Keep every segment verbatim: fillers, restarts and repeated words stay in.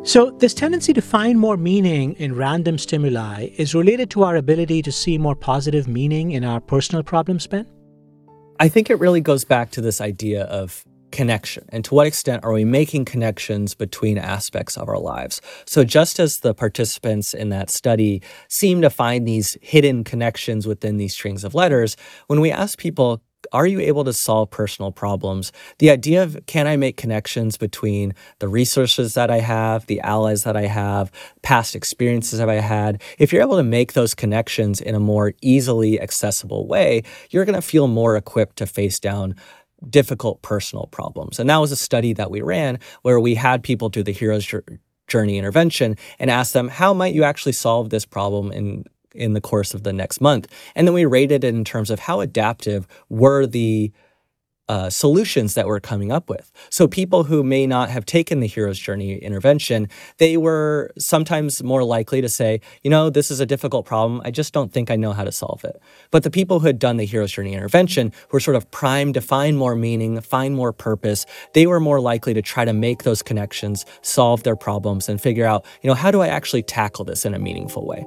So, this tendency to find more meaning in random stimuli is related to our ability to see more positive meaning in our personal problems, Ben? I think it really goes back to this idea of connection and to what extent are we making connections between aspects of our lives. So, just as the participants in that study seem to find these hidden connections within these strings of letters, when we ask people, are you able to solve personal problems? The idea of can I make connections between the resources that I have, the allies that I have, past experiences that I had, if you're able to make those connections in a more easily accessible way, you're going to feel more equipped to face down difficult personal problems. And that was a study that we ran where we had people do the hero's jour- journey intervention and asked them, how might you actually solve this problem in in the course of the next month? And then we rated it in terms of how adaptive were the uh, solutions that we're coming up with. So people who may not have taken the hero's journey intervention, they were sometimes more likely to say, you know, this is a difficult problem. I just don't think I know how to solve it. But the people who had done the hero's journey intervention were sort of primed to find more meaning, find more purpose. They were more likely to try to make those connections, solve their problems, and figure out, you know, how do I actually tackle this in a meaningful way?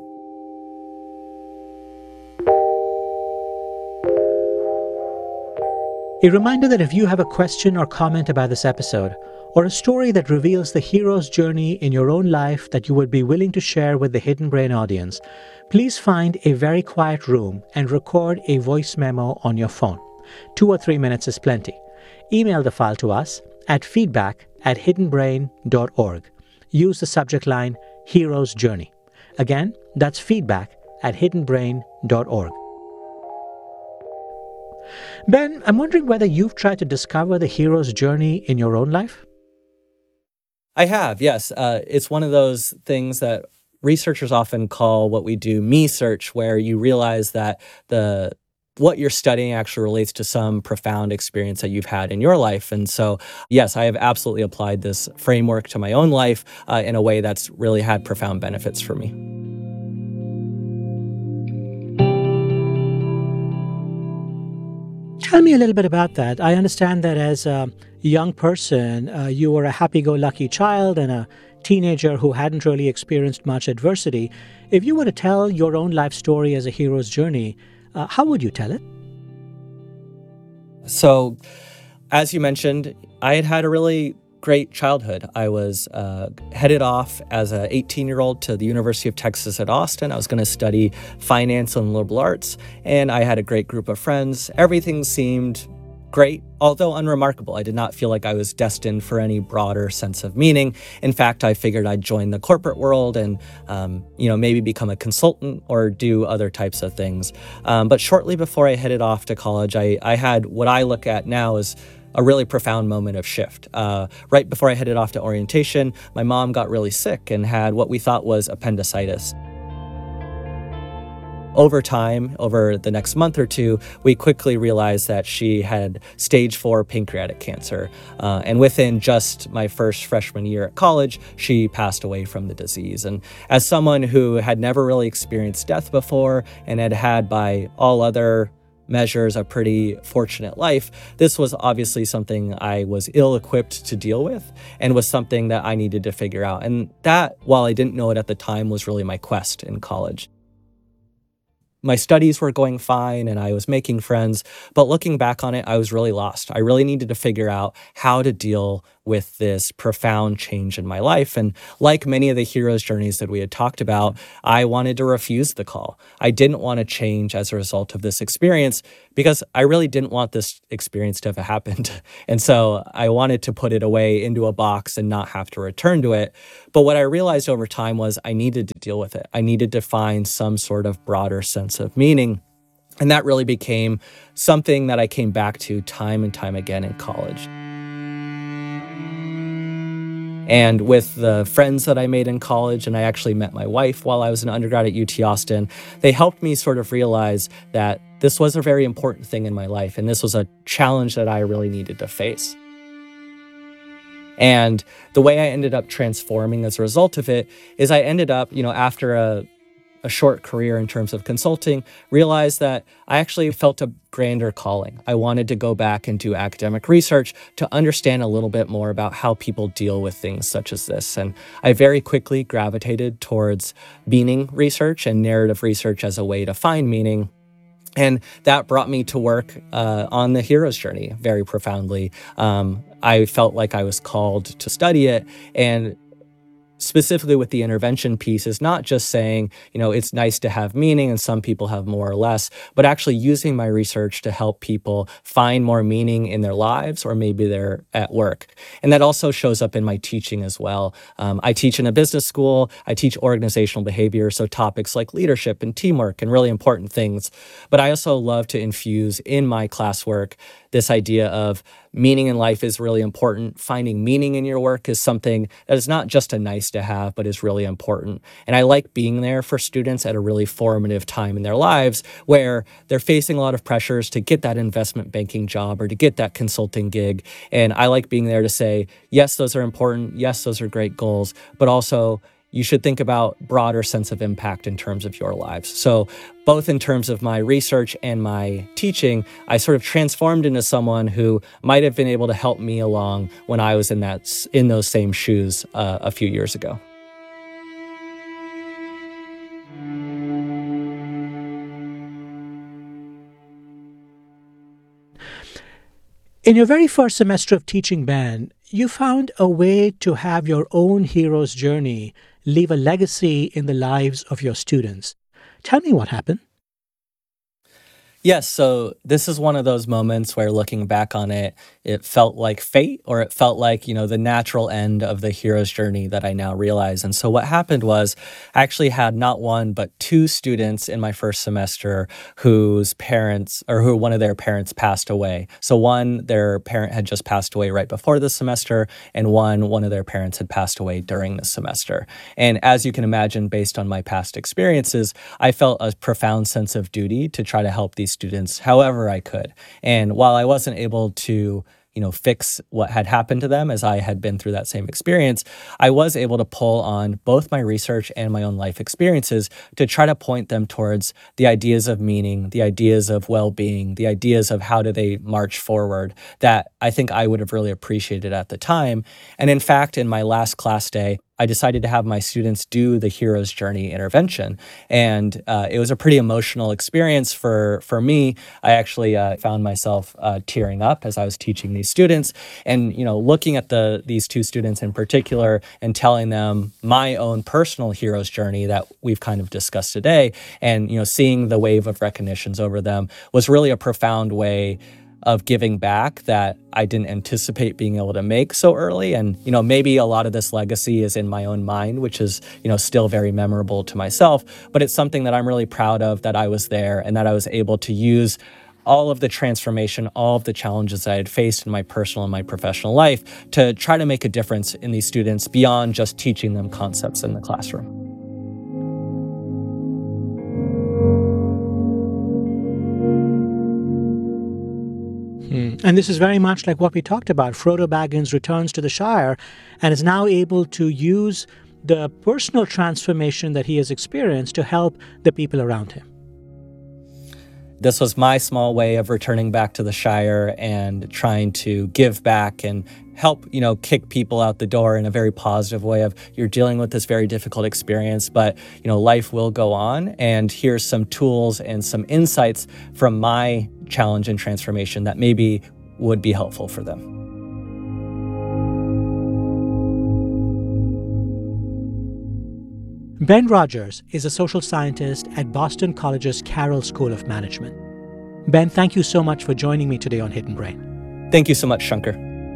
A reminder that if you have a question or comment about this episode, or a story that reveals the hero's journey in your own life that you would be willing to share with the Hidden Brain audience, please find a very quiet room and record a voice memo on your phone. Two or three minutes is plenty. Email the file to us at feedback at hidden brain dot org. Use the subject line Hero's Journey. Again, that's feedback at hidden brain dot org. Ben, I'm wondering whether you've tried to discover the hero's journey in your own life? I have, yes. Uh, it's one of those things that researchers often call what we do me search, where you realize that the what you're studying actually relates to some profound experience that you've had in your life. And so, yes, I have absolutely applied this framework to my own life uh, in a way that's really had profound benefits for me. Tell me a little bit about that. I understand that as a young person, uh, you were a happy go lucky child and a teenager who hadn't really experienced much adversity. If you were to tell your own life story as a hero's journey, uh, how would you tell it? So, as you mentioned, I had had a really great childhood. I was uh, headed off as an eighteen-year-old to the University of Texas at Austin. I was going to study finance and liberal arts, and I had a great group of friends. Everything seemed great, although unremarkable. I did not feel like I was destined for any broader sense of meaning. In fact, I figured I'd join the corporate world and, um, you know, maybe become a consultant or do other types of things. Um, but shortly before I headed off to college, I, I had what I look at now as a really profound moment of shift. Uh, right before I headed off to orientation, my mom got really sick and had what we thought was appendicitis. Over time, over the next month or two, we quickly realized that she had stage four pancreatic cancer. Uh, and within just my first freshman year at college, she passed away from the disease. And as someone who had never really experienced death before and had had, by all other measures, a pretty fortunate life, this was obviously something I was ill-equipped to deal with and was something that I needed to figure out. And that, while I didn't know it at the time, was really my quest in college. My studies were going fine and I was making friends, but looking back on it, I was really lost. I really needed to figure out how to deal with this profound change in my life. And like many of the hero's journeys that we had talked about, I wanted to refuse the call. I didn't want to change as a result of this experience because I really didn't want this experience to have happened. And so I wanted to put it away into a box and not have to return to it. But what I realized over time was I needed to deal with it. I needed to find some sort of broader sense of meaning. And that really became something that I came back to time and time again in college. And with the friends that I made in college, and I actually met my wife while I was an undergrad at U T Austin, they helped me sort of realize that this was a very important thing in my life, and this was a challenge that I really needed to face. And the way I ended up transforming as a result of it is I ended up, you know, after a a short career in terms of consulting, realized that I actually felt a grander calling. I wanted to go back and do academic research to understand a little bit more about how people deal with things such as this. And I very quickly gravitated towards meaning research and narrative research as a way to find meaning. And that brought me to work uh, on the hero's journey very profoundly. Um, I felt like I was called to study it, and specifically with the intervention piece is not just saying, you know, it's nice to have meaning and some people have more or less, but actually using my research to help people find more meaning in their lives or maybe they're at work. And that also shows up in my teaching as well. Um, I teach in a business school. I teach organizational behavior, so topics like leadership and teamwork and really important things. But I also love to infuse in my classwork this idea of meaning in life is really important. Finding meaning in your work is something that is not just a nice to have, but is really important. And I like being there for students at a really formative time in their lives where they're facing a lot of pressures to get that investment banking job or to get that consulting gig. And I like being there to say, yes, those are important. Yes, those are great goals, but also you should think about broader sense of impact in terms of your lives. So both in terms of my research and my teaching, I sort of transformed into someone who might have been able to help me along when I was in that in those same shoes uh, a few years ago. In your very first semester of teaching, Ben, you found a way to have your own hero's journey leave a legacy in the lives of your students. Tell me what happened. Yes, so this is one of those moments where looking back on it, it felt like fate, or it felt like, you know, the natural end of the hero's journey that I now realize. And so what happened was I actually had not one, but two students in my first semester whose parents, or who one of their parents passed away. So one, their parent had just passed away right before the semester, and one, one of their parents had passed away during the semester. And as you can imagine, based on my past experiences, I felt a profound sense of duty to try to help these students however I could. And while I wasn't able to, you know, fix what had happened to them as I had been through that same experience, I was able to pull on both my research and my own life experiences to try to point them towards the ideas of meaning, the ideas of well-being, the ideas of how do they march forward that I think I would have really appreciated at the time. And in fact, in my last class day, I decided to have my students do the hero's journey intervention. And uh, it was a pretty emotional experience for, for me. I actually uh, found myself uh, tearing up as I was teaching these students and, you know, looking at the these two students in particular and telling them my own personal hero's journey that we've kind of discussed today. And, you know, seeing the wave of recognitions over them was really a profound way of giving back that I didn't anticipate being able to make so early. And, you know, maybe a lot of this legacy is in my own mind, which is, you know, still very memorable to myself, but it's something that I'm really proud of, that I was there and that I was able to use all of the transformation, all of the challenges I had faced in my personal and my professional life to try to make a difference in these students beyond just teaching them concepts in the classroom. Hmm. And this is very much like what we talked about. Frodo Baggins returns to the Shire and is now able to use the personal transformation that he has experienced to help the people around him. This was my small way of returning back to the Shire and trying to give back and help, you know, kick people out the door in a very positive way of you're dealing with this very difficult experience, but, you know, life will go on. And here's some tools and some insights from my challenge and transformation that maybe would be helpful for them. Ben Rogers is a social scientist at Boston College's Carroll School of Management. Ben, thank you so much for joining me today on Hidden Brain. Thank you so much, Shankar.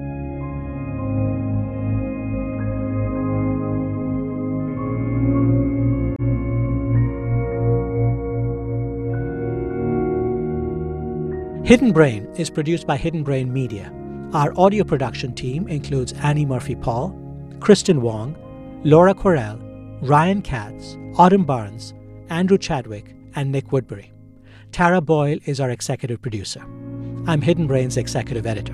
Hidden Brain is produced by Hidden Brain Media. Our audio production team includes Annie Murphy-Paul, Kristen Wong, Laura Correll, Ryan Katz, Autumn Barnes, Andrew Chadwick, and Nick Woodbury. Tara Boyle is our executive producer. I'm Hidden Brain's executive editor.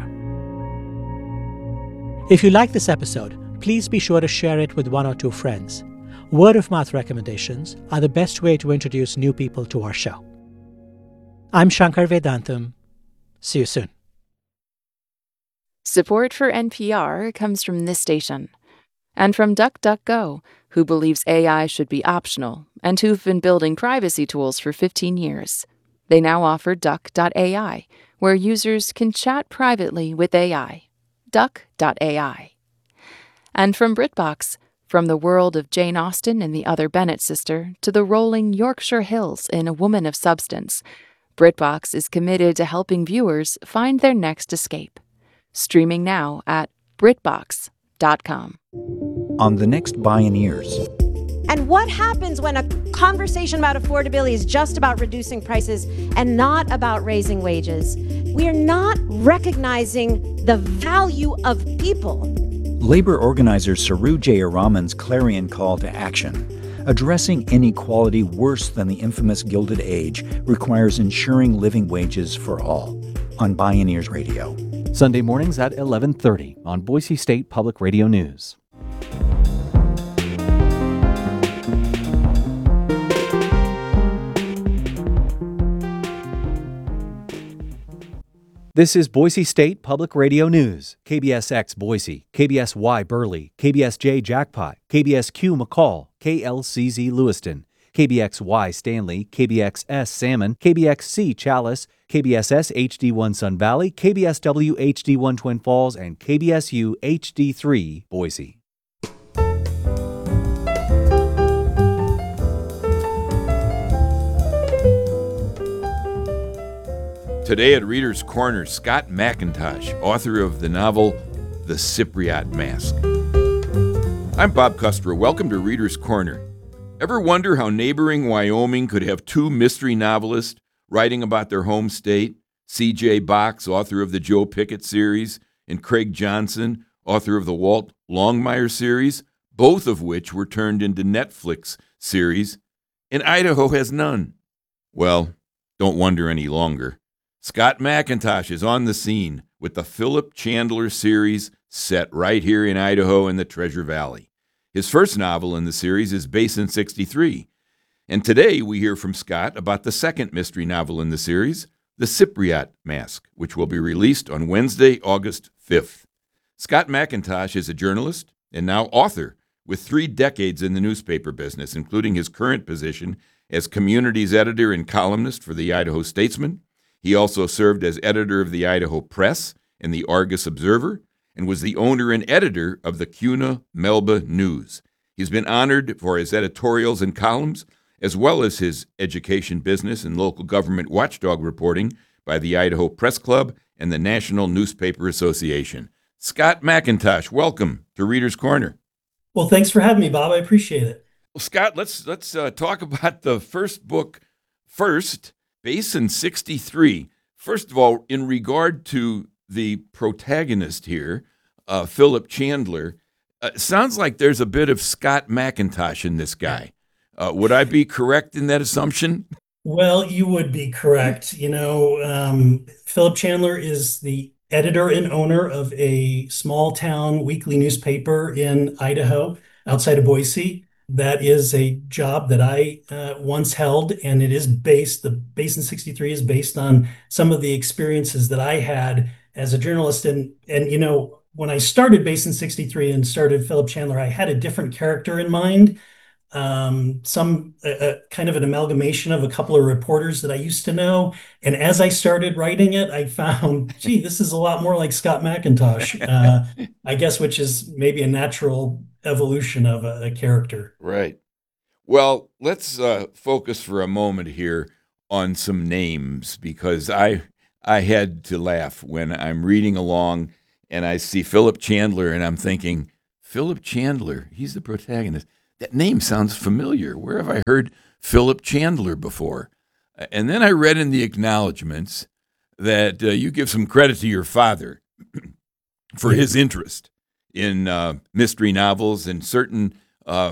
If you like this episode, please be sure to share it with one or two friends. word of mouth recommendations are the best way to introduce new people to our show. I'm Shankar Vedantam. See you soon. Support for N P R comes from this station and from DuckDuckGo, who believes A I should be optional and who've been building privacy tools for fifteen years. They now offer Duck dot A I, where users can chat privately with A I. Duck dot A I. And from BritBox, from the world of Jane Austen and the Other Bennet sister to the rolling Yorkshire Hills in A Woman of Substance, BritBox is committed to helping viewers find their next escape. Streaming now at Britbox dot com. On the next Bioneers. And what happens when a conversation about affordability is just about reducing prices and not about raising wages? We are not recognizing the value of people. Labor organizer Saru Jayaraman's clarion call to action. Addressing inequality worse than the infamous Gilded Age requires ensuring living wages for all. On Bioneers Radio. Sunday mornings at eleven thirty on Boise State Public Radio News. This is Boise State Public Radio News. K B S X Boise, K B S Y Burley, K B S J Jackpot, K B S Q McCall, K L C Z Lewiston, K B X Y Stanley, K B X S Salmon, K B X C Chalice, K B S S H D one Sun Valley, K B S W H D one Twin Falls, and K B S U H D three Boise. Today at Reader's Corner, Scott McIntosh, author of the novel The Cypriot Mask. I'm Bob Kustra. Welcome to Reader's Corner. Ever wonder how neighboring Wyoming could have two mystery novelists writing about their home state? C J Box, author of the Joe Pickett series, and Craig Johnson, author of the Walt Longmire series, both of which were turned into Netflix series, and Idaho has none. Well, don't wonder any longer. Scott McIntosh is on the scene with the Philip Chandler series set right here in Idaho in the Treasure Valley. His first novel in the series is Basin sixty-three. And today we hear from Scott about the second mystery novel in the series, The Cypriot Mask, which will be released on Wednesday, August fifth. Scott McIntosh is a journalist and now author with three decades in the newspaper business, including his current position as communities editor and columnist for the Idaho Statesman. He also served as editor of the Idaho Press and the Argus Observer, and was the owner and editor of the Kuna Melba News. He's been honored for his editorials and columns, as well as his education business and local government watchdog reporting by the Idaho Press Club and the National Newspaper Association. Scott McIntosh, welcome to Reader's Corner. Well, thanks for having me, Bob. I appreciate it. Well, Scott, let's let's uh, talk about the first book first. Basin sixty-three. First of all, in regard to the protagonist here, uh, Philip Chandler, uh, sounds like there's a bit of Scott McIntosh in this guy. Uh, would I be correct in that assumption? Well, you would be correct. You know, um, Philip Chandler is the editor and owner of a small town weekly newspaper in Idaho, outside of Boise. That is a job that I uh, once held, and it is based, the Basin sixty-three is based on some of the experiences that I had as a journalist. And, and you know, when I started Basin sixty-three and started Philip Chandler, I had a different character in mind, um, some a, a kind of an amalgamation of a couple of reporters that I used to know. And as I started writing it, I found, gee, this is a lot more like Scott McIntosh, uh, I guess, which is maybe a natural evolution of a, a character. Right. Well, let's uh, focus for a moment here on some names, because I I had to laugh when I'm reading along and I see Philip Chandler and I'm thinking, Philip Chandler, he's the protagonist. That name sounds familiar. Where have I heard Philip Chandler before? And then I read in the acknowledgments that uh, you give some credit to your father for his interest in uh, mystery novels and certain uh,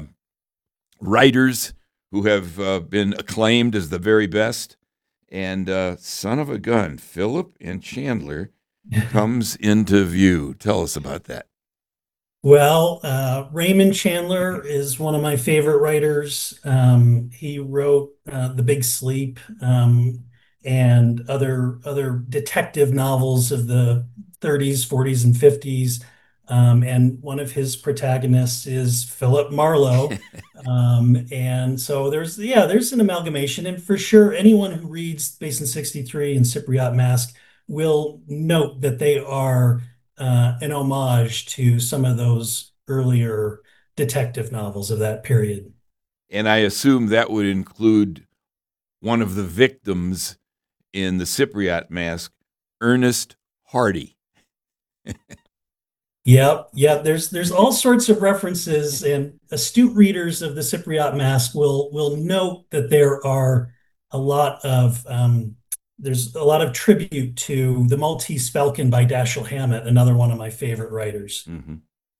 writers who have uh, been acclaimed as the very best. And uh, son of a gun, Philip and Chandler comes into view. Tell us about that. Well, uh, Raymond Chandler is one of my favorite writers. Um, he wrote uh, The Big Sleep, um, and other other detective novels of the thirties, forties, and fifties. Um, and one of his protagonists is Philip Marlowe. Um, and so there's yeah, there's an amalgamation, and for sure, anyone who reads Basin sixty-three and Cypriot Mask will note that they are uh, an homage to some of those earlier detective novels of that period. And I assume that would include one of the victims in the Cypriot Mask, Ernest Hardy. Yep, yeah. There's there's all sorts of references, and astute readers of the Cypriot Mask will will note that there are a lot of um, there's a lot of tribute to The Maltese Falcon by Dashiell Hammett, another one of my favorite writers. Mm-hmm.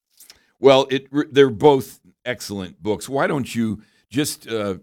Well, it they're both excellent books. Why don't you just uh,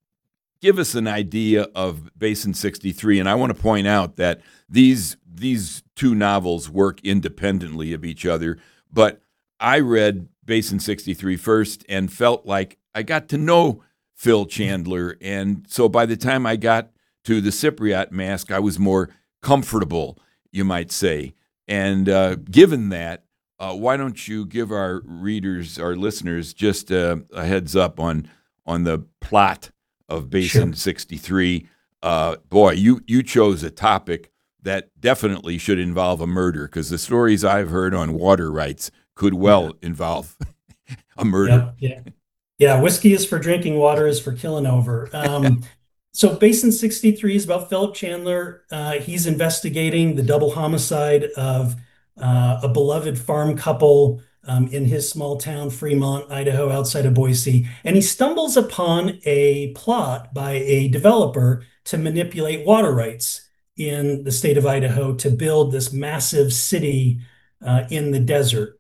give us an idea of Basin sixty-three? And I want to point out that these these two novels work independently of each other, but I read Basin sixty-three first and felt like I got to know Phil Chandler, and so by the time I got to the Cypriot Mask, I was more comfortable, you might say. And uh, given that, uh, why don't you give our readers, our listeners, just uh, a heads up on on the plot of Basin Sure. sixty-three? Uh, boy, you you chose a topic that definitely should involve a murder, because the stories I've heard on water rights could well involve a murder. Yep, yeah. Yeah, whiskey is for drinking, water is for killing over. Um, so Basin sixty-three is about Philip Chandler. Uh, he's investigating the double homicide of uh, a beloved farm couple um, in his small town, Fremont, Idaho, outside of Boise. And he stumbles upon a plot by a developer to manipulate water rights in the state of Idaho to build this massive city uh, in the desert.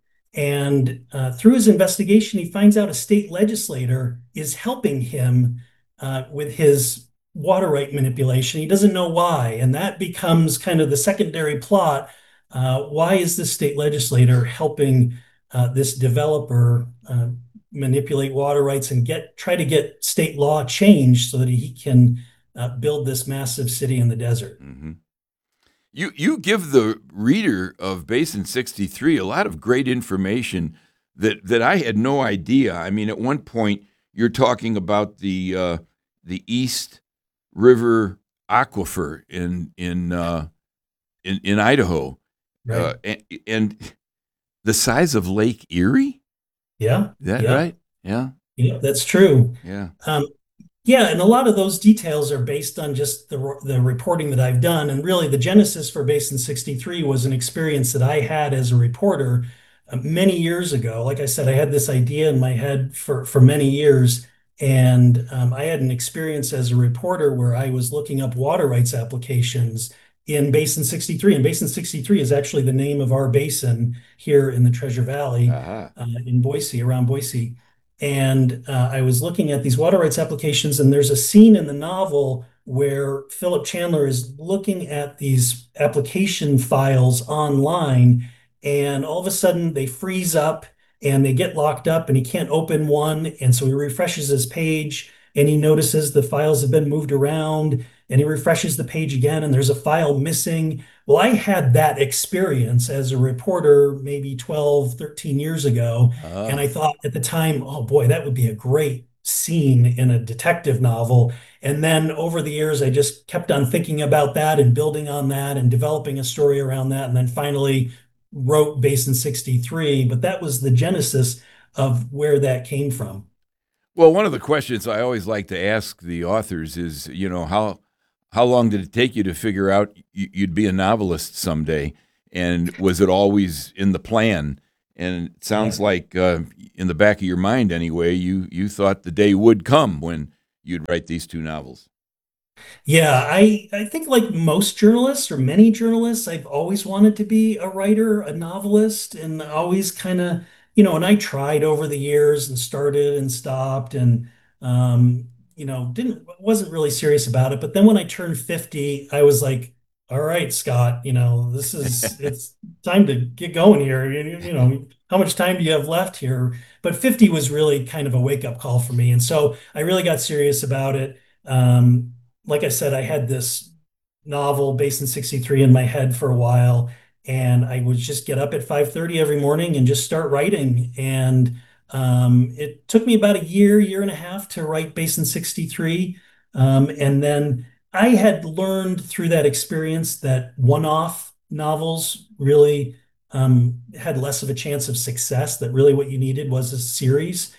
And uh, through his investigation, he finds out a state legislator is helping him uh, with his water right manipulation. He doesn't know why. And that becomes kind of the secondary plot. Uh, why is this state legislator helping uh, this developer uh, manipulate water rights and get try to get state law changed so that he can uh, build this massive city in the desert? Mm-hmm. You you give the reader of Basin sixty-three a lot of great information that, that I had no idea. I mean, at one point you're talking about the uh, the East River Aquifer in in uh, in, in Idaho, Right. uh, and, and the size of Lake Erie. Yeah. Is that Yeah. right? Yeah. Yeah, that's true. Yeah. Um, yeah, and a lot of those details are based on just the the reporting that I've done. And really, the genesis for Basin sixty-three was an experience that I had as a reporter uh, many years ago. Like I said, I had this idea in my head for, for many years. And um, I had an experience as a reporter where I was looking up water rights applications in Basin sixty-three. And Basin sixty-three is actually the name of our basin here in the Treasure Valley, Uh-huh. uh, in Boise, around Boise. And uh, I was looking at these water rights applications, and there's a scene in the novel where Philip Chandler is looking at these application files online, and all of a sudden they freeze up and they get locked up, and he can't open one. And so he refreshes his page, and he notices the files have been moved around, and he refreshes the page again, and there's a file missing. Well, I had that experience as a reporter maybe twelve, thirteen years ago. Uh, And I thought at the time, oh boy, that would be a great scene in a detective novel. And then over the years, I just kept on thinking about that and building on that and developing a story around that. And then finally wrote Basin sixty-three. But that was the genesis of where that came from. well, one of the questions I always like to ask the authors is, you know, how how long did it take you to figure out y- you'd be a novelist someday? And was it always in the plan? And it sounds like uh, in the back of your mind anyway, you you thought the day would come when you'd write these two novels. Yeah, I, I think like most journalists or many journalists, I've always wanted to be a writer, a novelist, and always kind of, you know, and I tried over the years and started and stopped and, um, you know, didn't, wasn't really serious about it. But then when I turned fifty, I was like, all right, Scott, you know, this is, it's time to get going here. You, you know, how much time do you have left here? But fifty was really kind of a wake up call for me. And so I really got serious about it. Um, like I said, I had this novel, Basin sixty-three, in my head for a while. And I would just get up at five thirty every morning and just start writing. And um, it took me about a year, year and a half to write Basin sixty-three. Um, and then I had learned through that experience that one-off novels really um, had less of a chance of success, that really what you needed was a series.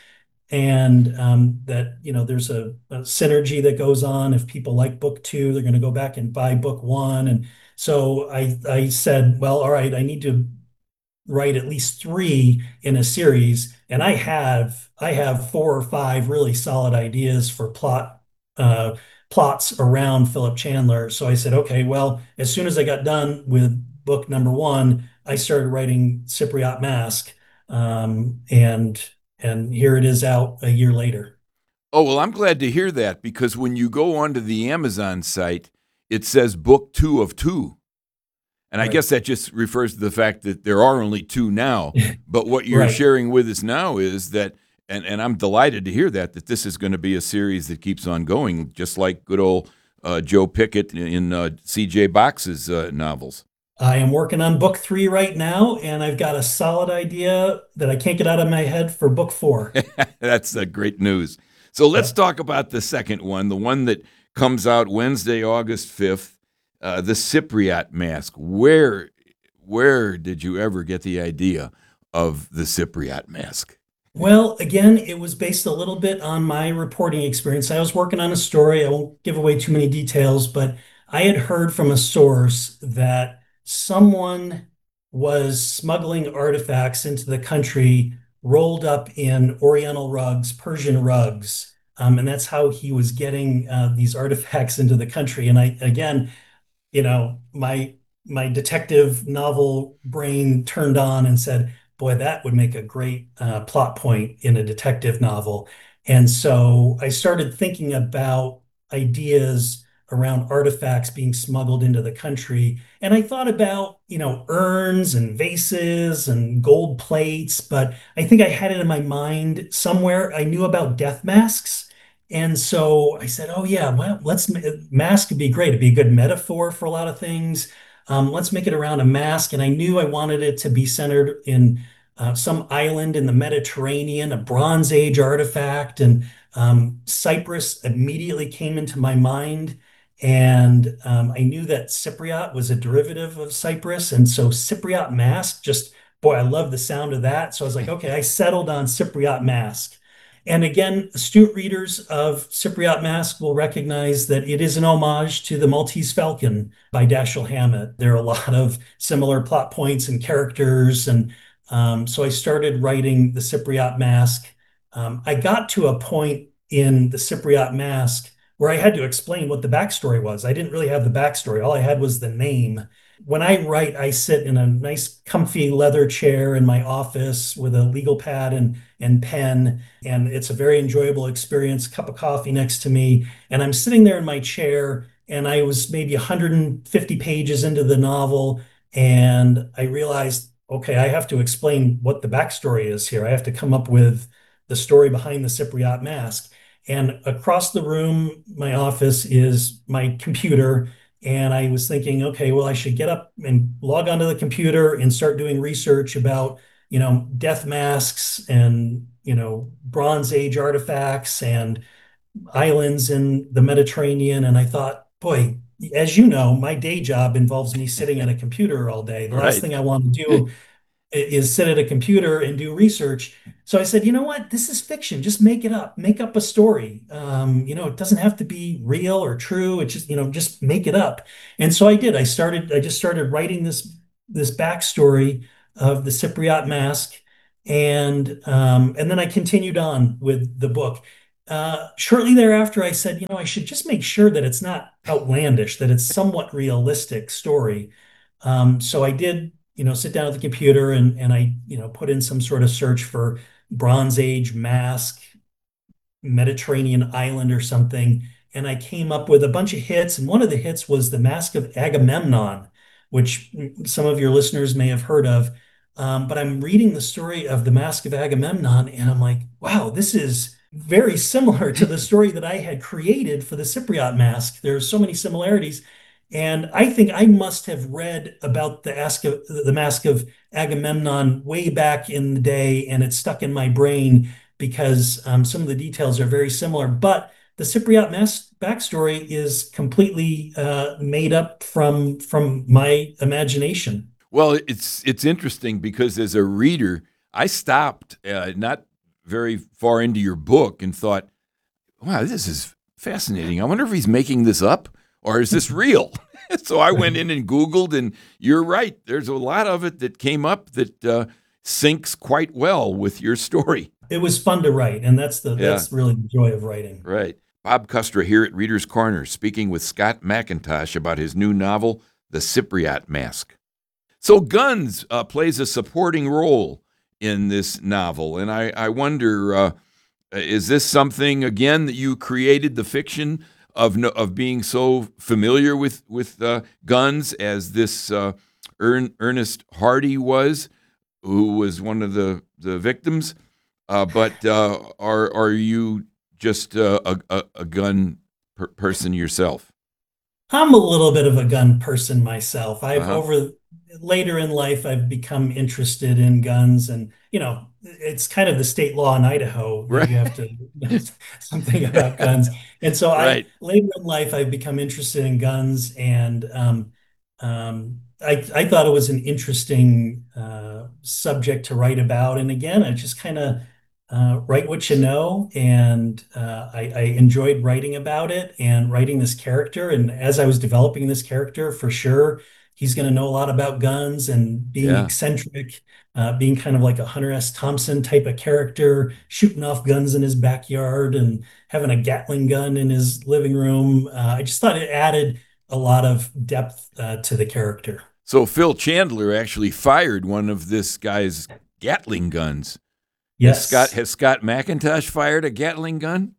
And um, that, you know, there's a, a synergy that goes on. If people like book two, they're going to go back and buy book one. And so I, I said, well, all right, I need to write at least three in a series. And I have, I have four or five really solid ideas for plot, uh, plots around Philip Chandler. So I said, okay, well, as soon as I got done with book number one, I started writing Cypriot Mask. Um, and and here it is out a year later. Oh, well, I'm glad to hear that, because when you go onto the Amazon site, it says book two of two. And I Right. guess that just refers to the fact that there are only two now. But what you're Right. sharing with us now is that, and, and I'm delighted to hear that, that this is going to be a series that keeps on going, just like good old uh, Joe Pickett in uh, C J Box's uh, novels. I am working on book three right now, and I've got a solid idea that I can't get out of my head for book four. That's uh, great news. So let's talk about the second one, the one that comes out Wednesday, August fifth, uh, the Cypriot Mask. Where, where did you ever get the idea of the Cypriot Mask? Well, again, it was based a little bit on my reporting experience. I was working on a story. I won't give away too many details, but I had heard from a source that someone was smuggling artifacts into the country rolled up in Oriental rugs, Persian rugs. Um, and that's how he was getting uh, these artifacts into the country. And I, again, you know, my my detective novel brain turned on and said, boy, that would make a great uh, plot point in a detective novel. And so I started thinking about ideas around artifacts being smuggled into the country. And I thought about, you know, urns and vases and gold plates, but I think I had it in my mind somewhere. I knew about death masks. And so I said, oh, yeah, well, let's mask would be great. It'd be a good metaphor for a lot of things. Um, let's make it around a mask. And I knew I wanted it to be centered in uh, some island in the Mediterranean, a Bronze Age artifact. And um, Cyprus immediately came into my mind. And um, I knew that Cypriot was a derivative of Cyprus. And so Cypriot Mask, just, boy, I love the sound of that. So I was like, okay, I settled on Cypriot Mask. And again, astute readers of Cypriot Mask will recognize that it is an homage to the Maltese Falcon by Dashiell Hammett. There are a lot of similar plot points and characters. And um, so I started writing the Cypriot Mask. Um, I got to a point in the Cypriot Mask where I had to explain what the backstory was. I didn't really have the backstory. All I had was the name. When I write, I sit in a nice, comfy leather chair in my office with a legal pad and, and pen. And it's a very enjoyable experience, cup of coffee next to me. And I'm sitting there in my chair, and I was maybe one hundred fifty pages into the novel. And I realized, okay, I have to explain what the backstory is here. I have to come up with the story behind the Cypriot Mask. And across the room, my office, is my computer. And I was thinking, okay, well, I should get up and log onto the computer and start doing research about, you know, death masks and, you know, Bronze Age artifacts and islands in the Mediterranean. And I thought, boy, as you know, my day job involves me sitting at a computer all day. The last Right. thing I want to do is sit at a computer and do research. So I said, you know what? This is fiction. Just make it up. Make up a story. Um, you know, it doesn't have to be real or true. It's just, you know, just make it up. And so I did. I started, I just started writing this this backstory of the Cypriot Mask. And um, and then I continued on with the book. Uh, shortly thereafter, I said, you know, I should just make sure that it's not outlandish, that it's somewhat realistic story. Um, so I did, you know, sit down at the computer and and I, you know, put in some sort of search for Bronze Age mask, Mediterranean island or something. And I came up with a bunch of hits. And one of the hits was the Mask of Agamemnon, which some of your listeners may have heard of. Um, but I'm reading the story of the Mask of Agamemnon, and I'm like, wow, this is very similar to the story that I had created for the Cypriot Mask. There are so many similarities. And I think I must have read about the, Ask of, the Mask of Agamemnon way back in the day, and it's stuck in my brain because um, some of the details are very similar. But the Cypriot Mask backstory is completely uh, made up from from my imagination. Well, it's it's interesting because as a reader, I stopped uh, not very far into your book and thought, wow, this is fascinating. I wonder if he's making this up or is this real? So I went in and Googled, and you're right. There's a lot of it that came up that uh, syncs quite well with your story. It was fun to write, and that's the Yeah. that's really the joy of writing. Right. Bob Kustra here at Reader's Corner, speaking with Scott McIntosh about his new novel, The Cypriot Mask. So guns uh, plays a supporting role in this novel, and I, I wonder, uh, is this something, again, that you created, the fiction of no, of being so familiar with, with uh, guns as this uh, Ern, Ernest Hardy was, who was one of the, the victims? Uh, but uh, are, are you just uh, a, a, a gun per person yourself? I'm a little bit of a gun person myself. I've Uh-huh. over later in life, I've become interested in guns, and you know, it's kind of the state law in Idaho that Right. you have to know something about guns. And so I Right. later in life, I've become interested in guns, and um, um, I I thought it was an interesting uh, subject to write about. And again, I just kind of uh, write what you know, and uh, I, I enjoyed writing about it and writing this character. And as I was developing this character, for sure, he's going to know a lot about guns and being Yeah. eccentric, uh, being kind of like a Hunter S. Thompson type of character, shooting off guns in his backyard and having a Gatling gun in his living room. Uh, I just thought it added a lot of depth uh, to the character. So Phil Chandler actually fired one of this guy's Gatling guns. Yes. Has Scott, has Scott McIntosh fired a Gatling gun?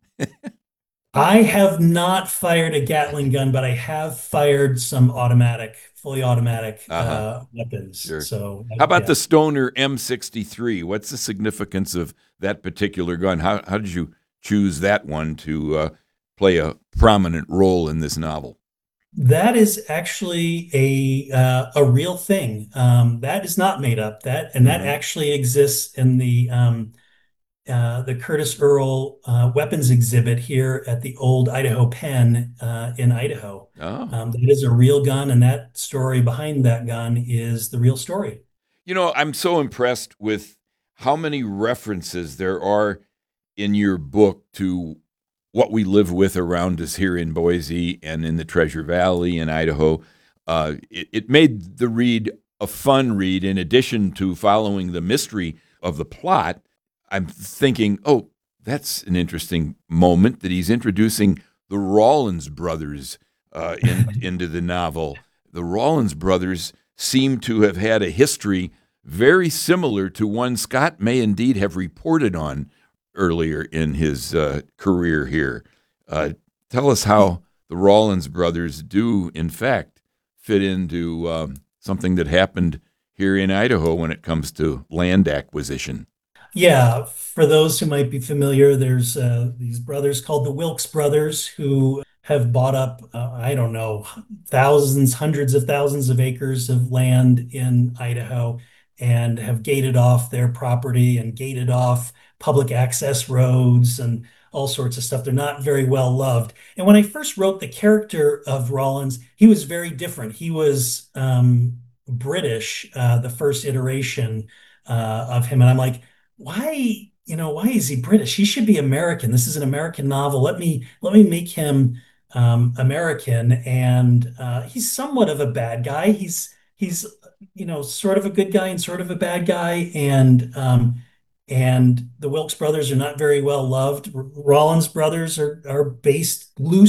I have not fired a Gatling gun, but I have fired some automatic, fully automatic Uh-huh. uh, weapons. Sure. So, How about yeah. the Stoner M sixty-three? What's the significance of that particular gun? How, how did you choose that one to uh, play a prominent role in this novel? That is actually a uh, a real thing. Um, that is not made up. That and that Mhm. actually exists in the um, uh, the Curtis Earl uh, weapons exhibit here at the old Idaho Pen uh, in Idaho. Oh. Um, that is a real gun, and that story behind that gun is the real story. You know, I'm so impressed with how many references there are in your book to what we live with around us here in Boise and in the Treasure Valley in Idaho. Uh, it, it made the read a fun read. In addition to following the mystery of the plot, I'm thinking, oh, that's an interesting moment that he's introducing the Rawlins brothers uh, in, into the novel. The Rawlins brothers seem to have had a history very similar to one Scott may indeed have reported on earlier in his uh, career here. Uh, tell us how the Rawlins brothers do, in fact, fit into um, something that happened here in Idaho when it comes to land acquisition. Yeah, for those who might be familiar, there's uh, these brothers called the Wilkes brothers who have bought up, uh, I don't know, thousands, hundreds of thousands of acres of land in Idaho and have gated off their property and gated off public access roads and all sorts of stuff. They're not very well loved. And when I first wrote the character of Rawlins, he was very different. He was um, British, uh, the first iteration uh, of him. And I'm like, why, you know, why is he British? He should be American. This is an American novel. Let me let me make him um, American. And uh, he's somewhat of a bad guy. He's he's you know sort of a good guy and sort of a bad guy. And um, and the Wilkes brothers are not very well loved. Rollins brothers are are based loose.